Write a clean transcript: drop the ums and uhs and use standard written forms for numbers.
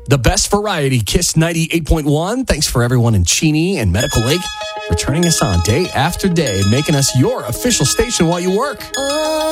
The best variety, Kiss 98.1. Thanks for everyone in Cheney and Medical Lake for turning us on day after day, making us your official station while you work.